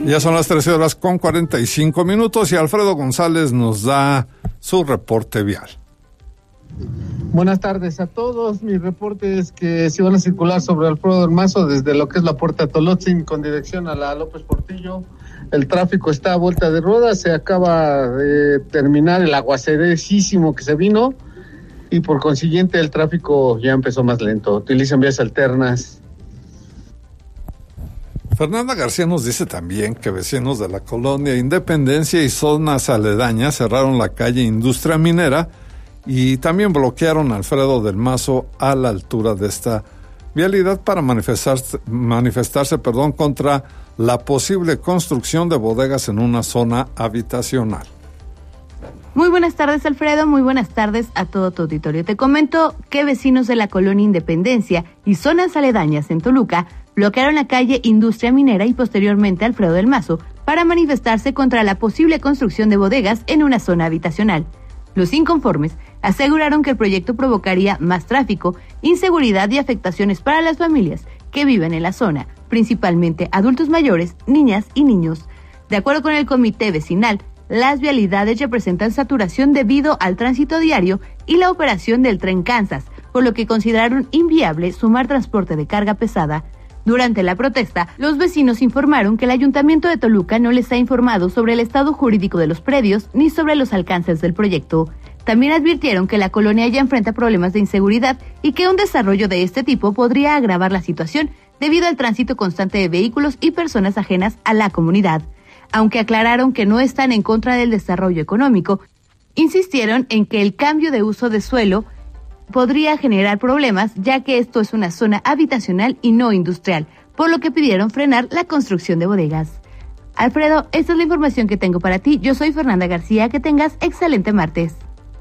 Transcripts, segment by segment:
Ya son las 13:45 y Alfredo González nos da su reporte vial. Buenas tardes a todos. Mi reporte es que si van a circular sobre Alfredo del Mazo desde lo que es la Puerta Tolotzin con dirección a la López Portillo, el tráfico está a vuelta de rueda. Se acaba de terminar el aguaceresísimo que se vino y por consiguiente el tráfico ya empezó más lento. Utilicen vías alternas. Fernanda García nos dice también que vecinos de la colonia Independencia y zonas aledañas cerraron la calle Industria Minera y también bloquearon Alfredo del Mazo a la altura de esta vialidad para manifestarse contra la posible construcción de bodegas en una zona habitacional. Muy buenas tardes, Alfredo. Muy buenas tardes a todo tu auditorio. Te comento que vecinos de la colonia Independencia y zonas aledañas en Toluca bloquearon la calle Industria Minera y posteriormente Alfredo del Mazo para manifestarse contra la posible construcción de bodegas en una zona habitacional. Los inconformes aseguraron que el proyecto provocaría más tráfico, inseguridad y afectaciones para las familias que viven en la zona, principalmente adultos mayores, niñas y niños. De acuerdo con el comité vecinal, las vialidades representan saturación debido al tránsito diario y la operación del tren Kansas, por lo que consideraron inviable sumar transporte de carga pesada. Durante la protesta, los vecinos informaron que el Ayuntamiento de Toluca no les ha informado sobre el estado jurídico de los predios ni sobre los alcances del proyecto. También advirtieron que la colonia ya enfrenta problemas de inseguridad y que un desarrollo de este tipo podría agravar la situación debido al tránsito constante de vehículos y personas ajenas a la comunidad. Aunque aclararon que no están en contra del desarrollo económico, insistieron en que el cambio de uso de suelo podría generar problemas, ya que esto es una zona habitacional y no industrial, por lo que pidieron frenar la construcción de bodegas. Alfredo, esta es la información que tengo para ti. Yo soy Fernanda García. Que tengas excelente martes.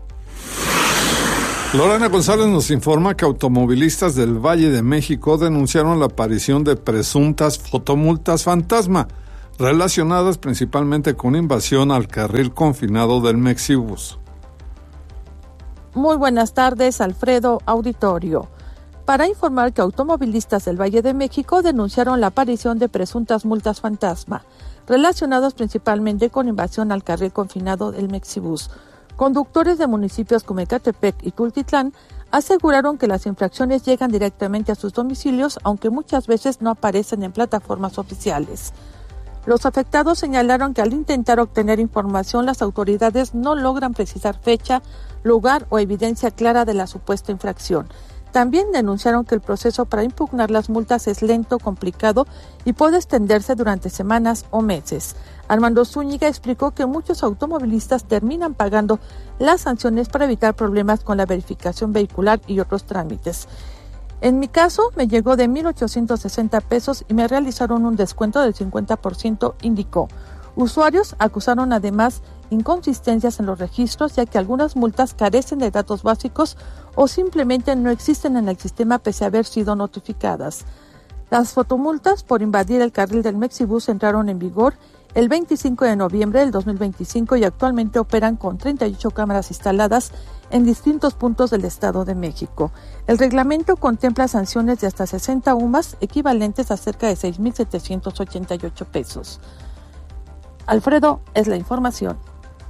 Lorena González nos informa que automovilistas del Valle de México denunciaron la aparición de presuntas fotomultas fantasma, relacionadas principalmente con invasión al carril confinado del Mexibus. Muy buenas tardes, Alfredo, auditorio. Para informar que automovilistas del Valle de México denunciaron la aparición de presuntas multas fantasma, relacionadas principalmente con invasión al carril confinado del Mexibus. Conductores de municipios como Ecatepec y Tultitlán aseguraron que las infracciones llegan directamente a sus domicilios, aunque muchas veces no aparecen en plataformas oficiales. Los afectados señalaron que al intentar obtener información, las autoridades no logran precisar fecha, lugar o evidencia clara de la supuesta infracción. También denunciaron que el proceso para impugnar las multas es lento, complicado y puede extenderse durante semanas o meses. Armando Zúñiga explicó que muchos automovilistas terminan pagando las sanciones para evitar problemas con la verificación vehicular y otros trámites. En mi caso, me llegó de 1,860 pesos y me realizaron un descuento del 50%, indicó. Usuarios acusaron además inconsistencias en los registros, ya que algunas multas carecen de datos básicos o simplemente no existen en el sistema pese a haber sido notificadas. Las fotomultas por invadir el carril del Mexibus entraron en vigor el 25 de noviembre del 2025 y actualmente operan con 38 cámaras instaladas en distintos puntos del Estado de México. El reglamento contempla sanciones de hasta 60 UMAS, equivalentes a cerca de 6,788 pesos. Alfredo, es la información.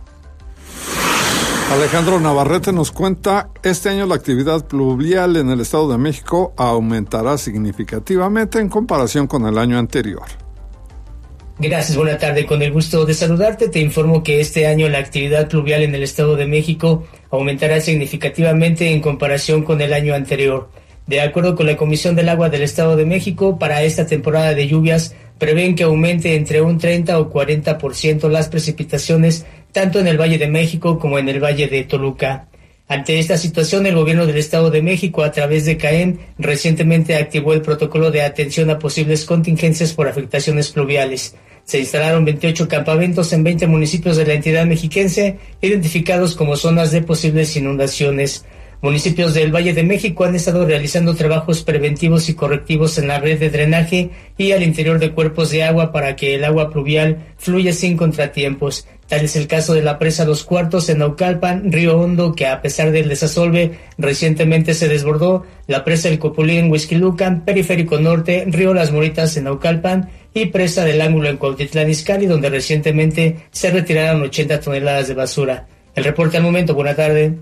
Alejandro Navarrete nos cuenta, este año la actividad pluvial en el Estado de México aumentará significativamente en comparación con el año anterior. Gracias, buena tarde. Con el gusto de saludarte, te informo que este año la actividad pluvial en el Estado de México aumentará significativamente en comparación con el año anterior. De acuerdo con la Comisión del Agua del Estado de México, para esta temporada de lluvias prevén que aumente entre un 30 o 40% las precipitaciones tanto en el Valle de México como en el Valle de Toluca. Ante esta situación, el gobierno del Estado de México, a través de CAEM, recientemente activó el protocolo de atención a posibles contingencias por afectaciones pluviales. Se instalaron 28 campamentos en 20 municipios de la entidad mexiquense, identificados como zonas de posibles inundaciones. Municipios del Valle de México han estado realizando trabajos preventivos y correctivos en la red de drenaje y al interior de cuerpos de agua para que el agua pluvial fluya sin contratiempos. Tal es el caso de la presa Los Cuartos en Naucalpan, Río Hondo, que a pesar del desasolve recientemente se desbordó, la presa El Copulí en Huixquilucan, Periférico Norte, Río Las Moritas en Naucalpan y Presa del Ángulo en Cuautitlán Izcalli, donde recientemente se retiraron 80 toneladas de basura. El reporte al momento. Buena tarde.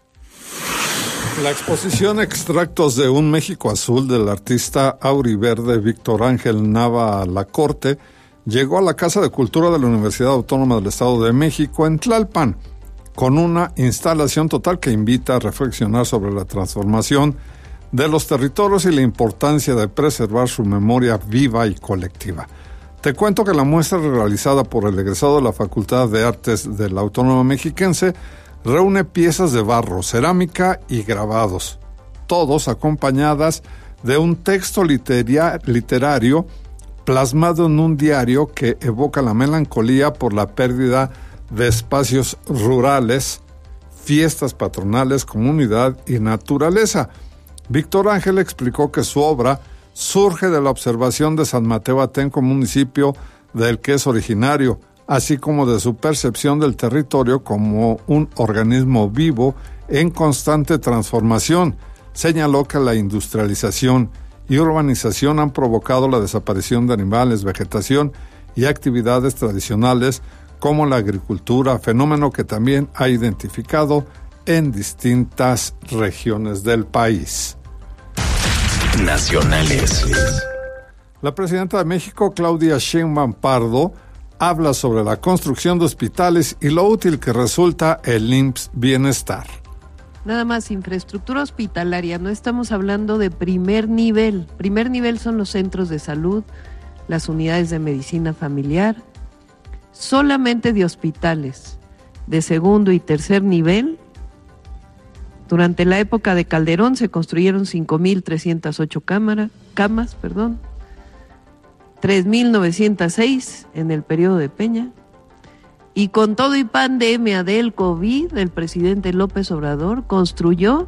La exposición Extractos de un México Azul del artista auriverde Víctor Ángel Nava Lacorte llegó a la Casa de Cultura de la Universidad Autónoma del Estado de México en Tlalpan, con una instalación total que invita a reflexionar sobre la transformación de los territorios y la importancia de preservar su memoria viva y colectiva. Te cuento que la muestra realizada por el egresado de la Facultad de Artes de la Autónoma Mexiquense reúne piezas de barro, cerámica y grabados, todos acompañadas de un texto literario plasmado en un diario que evoca la melancolía por la pérdida de espacios rurales, fiestas patronales, comunidad y naturaleza. Víctor Ángel explicó que su obra surge de la observación de San Mateo Atenco, municipio del que es originario, así como de su percepción del territorio como un organismo vivo en constante transformación. Señaló que la industrialización y urbanización han provocado la desaparición de animales, vegetación y actividades tradicionales como la agricultura, fenómeno que también ha identificado en distintas regiones del país. Nacionales. La presidenta de México, Claudia Sheinbaum Pardo, habla sobre la construcción de hospitales y lo útil que resulta el IMSS Bienestar. Nada más infraestructura hospitalaria, no estamos hablando de primer nivel. Primer nivel son los centros de salud, las unidades de medicina familiar, solamente de hospitales de segundo y tercer nivel. Durante la época de Calderón se construyeron 5,308 camas, 3,906 en el periodo de Peña. Y con todo y pandemia del COVID, el presidente López Obrador construyó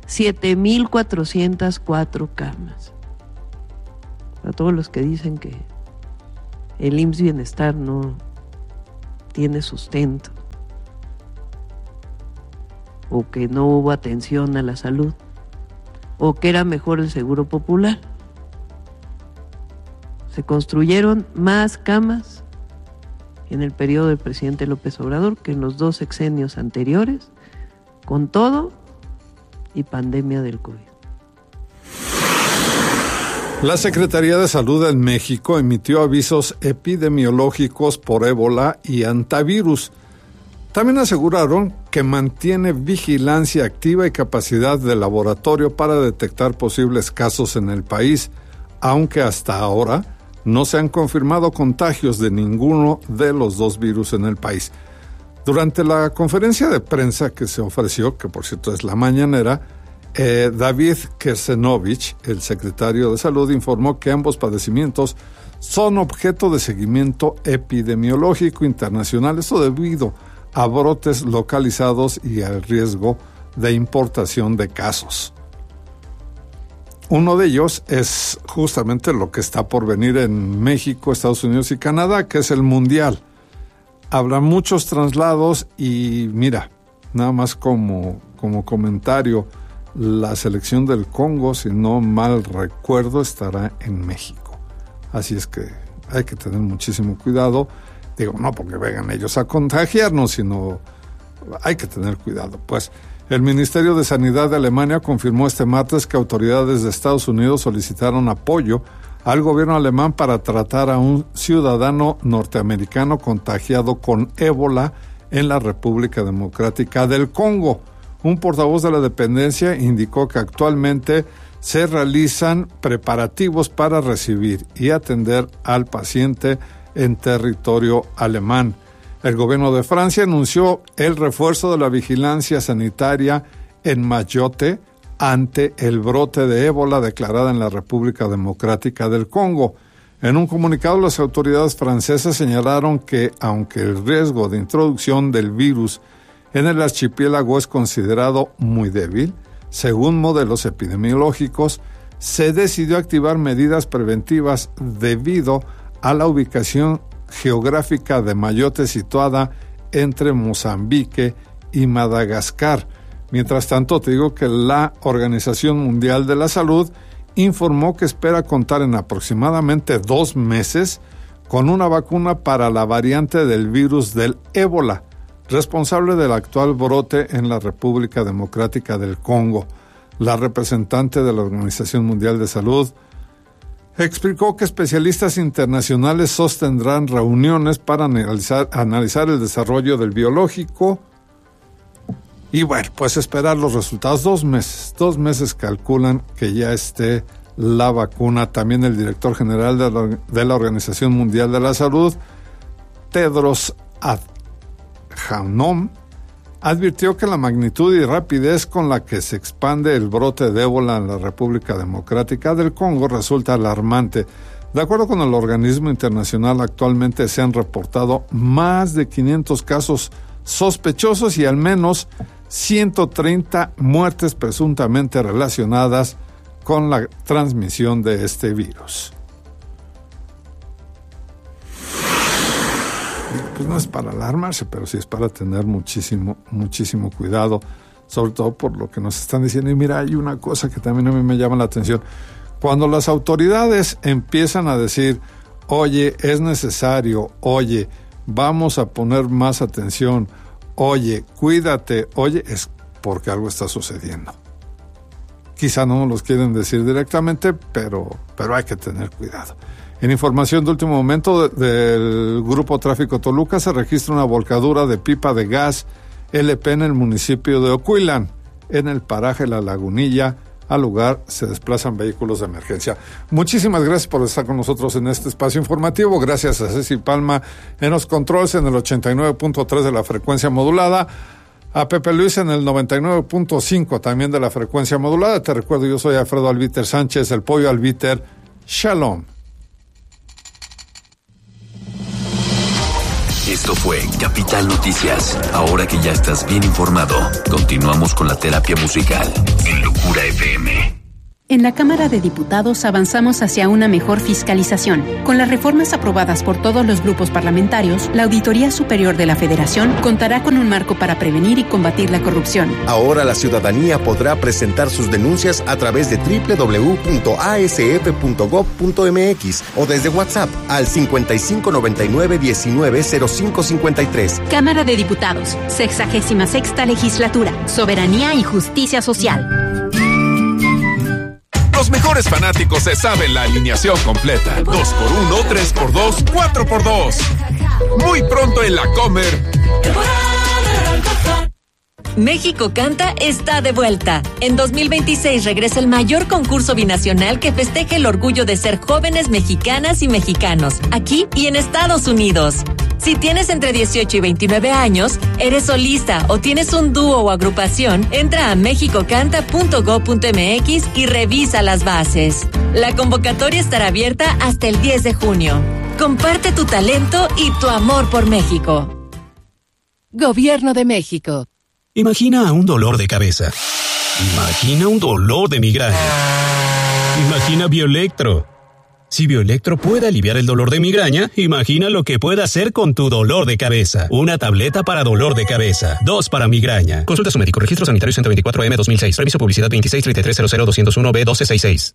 7,404 camas. Para todos los que dicen que el IMSS Bienestar no tiene sustento, o que no hubo atención a la salud, o que era mejor el Seguro Popular. Se construyeron más camas en el periodo del presidente López Obrador que en los 2 sexenios anteriores, con todo y pandemia del COVID. La Secretaría de Salud en México emitió avisos epidemiológicos por ébola y antivirus. También aseguraron que mantiene vigilancia activa y capacidad de laboratorio para detectar posibles casos en el país, aunque hasta ahora no se han confirmado contagios de ninguno de los 2 virus en el país. Durante la conferencia de prensa que se ofreció, que por cierto es la mañanera, David Kersenovich, el secretario de Salud, informó que ambos padecimientos son objeto de seguimiento epidemiológico internacional, esto debido a brotes localizados y al riesgo de importación de casos. Uno de ellos es justamente lo que está por venir en México, Estados Unidos y Canadá, que es el Mundial. Habrá muchos traslados y mira, nada más como comentario, la selección del Congo, si no mal recuerdo, estará en México. Así es que hay que tener muchísimo cuidado. Digo, no porque vengan ellos a contagiarnos, sino hay que tener cuidado. Pues el Ministerio de Sanidad de Alemania confirmó este martes que autoridades de Estados Unidos solicitaron apoyo al gobierno alemán para tratar a un ciudadano norteamericano contagiado con ébola en la República Democrática del Congo. Un portavoz de la dependencia indicó que actualmente se realizan preparativos para recibir y atender al paciente en territorio alemán. El gobierno de Francia anunció el refuerzo de la vigilancia sanitaria en Mayotte ante el brote de ébola declarada en la República Democrática del Congo. En un comunicado, las autoridades francesas señalaron que, aunque el riesgo de introducción del virus en el archipiélago es considerado muy débil, según modelos epidemiológicos, se decidió activar medidas preventivas debido a la ubicación geográfica de Mayotte, situada entre Mozambique y Madagascar. Mientras tanto, te digo que la Organización Mundial de la Salud informó que espera contar en aproximadamente 2 meses con una vacuna para la variante del virus del ébola, responsable del actual brote en la República Democrática del Congo. La representante de la Organización Mundial de Salud explicó que especialistas internacionales sostendrán reuniones para analizar el desarrollo del biológico y bueno, pues esperar los resultados. 2 meses. 2 meses calculan que ya esté la vacuna. También el director general de la Organización Mundial de la Salud, Tedros Adhanom, advirtió que la magnitud y rapidez con la que se expande el brote de ébola en la República Democrática del Congo resulta alarmante. De acuerdo con el organismo internacional, actualmente se han reportado más de 500 casos sospechosos y al menos 130 muertes presuntamente relacionadas con la transmisión de este virus. Pues no es para alarmarse, pero sí es para tener muchísimo cuidado, sobre todo por lo que nos están diciendo. Y mira, hay una cosa que también a mí me llama la atención. Cuando las autoridades empiezan a decir, oye, es necesario, oye, vamos a poner más atención, oye, cuídate, oye, es porque algo está sucediendo. Quizá no los quieren decir directamente, pero hay que tener cuidado. En información de último momento del Grupo Tráfico Toluca, se registra una volcadura de pipa de gas LP en el municipio de Ocuilán, en el paraje La Lagunilla. Al lugar se desplazan vehículos de emergencia. Muchísimas gracias por estar con nosotros en este espacio informativo. Gracias a Ceci Palma en los controles en el 89.3 de la frecuencia modulada. A Pepe Luis en el 99.5 también de la frecuencia modulada. Te recuerdo, yo soy Alfredo Albiter Sánchez, el Pollo Albiter. Shalom. Esto fue Capital Noticias. Ahora que ya estás bien informado, continuamos con la terapia musical en Locura FM. En la Cámara de Diputados avanzamos hacia una mejor fiscalización. Con las reformas aprobadas por todos los grupos parlamentarios, la Auditoría Superior de la Federación contará con un marco para prevenir y combatir la corrupción. Ahora la ciudadanía podrá presentar sus denuncias a través de www.asf.gov.mx o desde WhatsApp al 5599-190553. Cámara de Diputados, 66ª Legislatura, Soberanía y Justicia Social. Los mejores fanáticos se saben la alineación completa. 2x1, 3x2, 4x2. Muy pronto en la Comer. México Canta está de vuelta. En 2026 regresa el mayor concurso binacional que festeja el orgullo de ser jóvenes mexicanas y mexicanos, aquí y en Estados Unidos. Si tienes entre 18 y 29 años, eres solista o tienes un dúo o agrupación, entra a mexicocanta.gov.mx y revisa las bases. La convocatoria estará abierta hasta el 10 de junio. Comparte tu talento y tu amor por México. Gobierno de México. Imagina un dolor de cabeza. Imagina un dolor de migraña. Imagina Bioelectro. Si Bioelectro puede aliviar el dolor de migraña, imagina lo que puede hacer con tu dolor de cabeza. Una tableta para dolor de cabeza, 2 para migraña. Consulta a su médico. Registro sanitario 124M 2006. Reviso publicidad 2633000201B1266.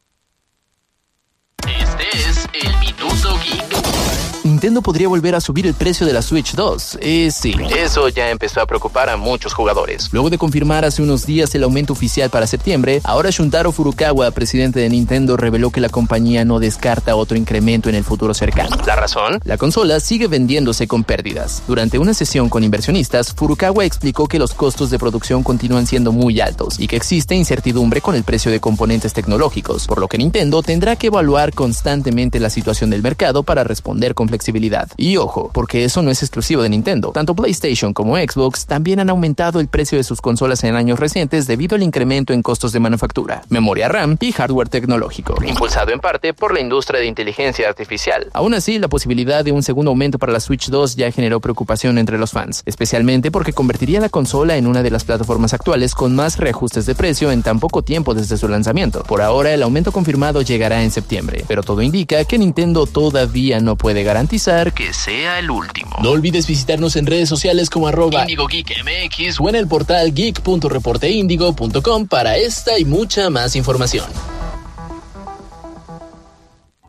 Este es el Minuto Geek. Nintendo podría volver a subir el precio de la Switch 2. Sí, eso ya empezó a preocupar a muchos jugadores. Luego de confirmar hace unos días el aumento oficial para septiembre, ahora Shuntaro Furukawa, presidente de Nintendo, reveló que la compañía no descarta otro incremento en el futuro cercano. ¿La razón? La consola sigue vendiéndose con pérdidas. Durante una sesión con inversionistas, Furukawa explicó que los costos de producción continúan siendo muy altos y que existe incertidumbre con el precio de componentes tecnológicos, por lo que Nintendo tendrá que evaluar constantemente la situación del mercado para responder con flexibilidad. Y ojo, porque eso no es exclusivo de Nintendo. Tanto PlayStation como Xbox también han aumentado el precio de sus consolas en años recientes debido al incremento en costos de manufactura, memoria RAM y hardware tecnológico, impulsado en parte por la industria de inteligencia artificial. Aún así, la posibilidad de un segundo aumento para la Switch 2 ya generó preocupación entre los fans, especialmente porque convertiría la consola en una de las plataformas actuales con más reajustes de precio en tan poco tiempo desde su lanzamiento. Por ahora, el aumento confirmado llegará en septiembre, pero todo indica que Nintendo todavía no puede garantizar que sea el último. No olvides visitarnos en redes sociales como @IndigoGeekMX o en el portal geek.reporteindigo.com para esta y mucha más información.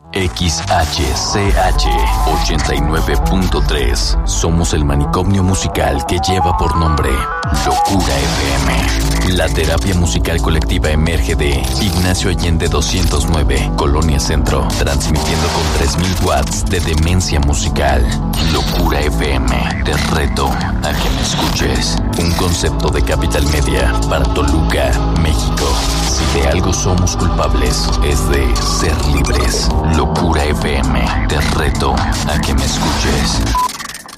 XHCH 89.3. Somos el manicomio musical que lleva por nombre Locura FM. La terapia musical colectiva emerge de Ignacio Allende 209, Colonia Centro, transmitiendo con 3000 watts de demencia musical. Locura FM, te reto a que me escuches. Un concepto de Capital Media para Toluca, México. Si de algo somos culpables, es de ser libres. Locura FM, te reto a que me escuches.